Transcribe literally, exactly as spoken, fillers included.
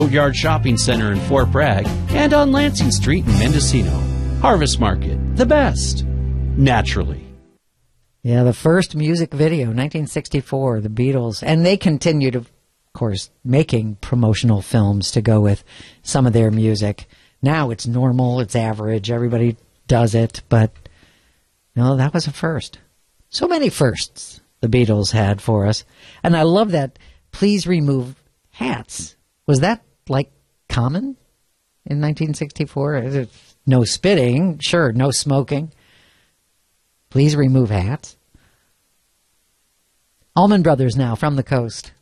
Yard Shopping Center in Fort Bragg and on Lansing Street in Mendocino. Harvest Market, the best, naturally. Yeah, the first music video, nineteen sixty-four, the Beatles. And they continued, of course, making promotional films to go with some of their music. Now it's normal, it's average, everybody does it, but no, that was a first. So many firsts the Beatles had for us. And I love that, please remove hats. Was that, like, common in nineteen sixty-four? No spitting, sure, no smoking. Please remove hats. Allman Brothers now from the coast.